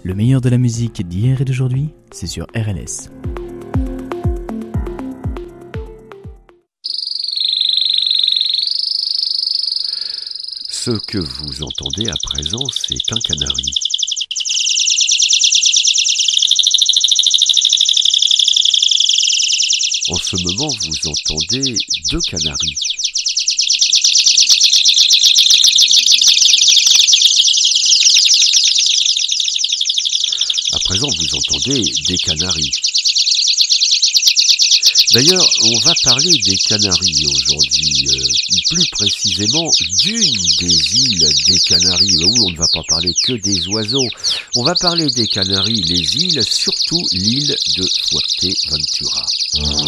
Le meilleur de la musique d'hier et d'aujourd'hui, c'est sur RLS. Ce que vous entendez à présent, c'est un canari. En ce moment, vous entendez deux canaris. À présent, vous entendez des canaris. D'ailleurs, on va parler des Canaries aujourd'hui, plus précisément d'une des îles des Canaries. Oui, on ne va pas parler que des oiseaux. On va parler des Canaries, les îles, surtout l'île de Fuerteventura.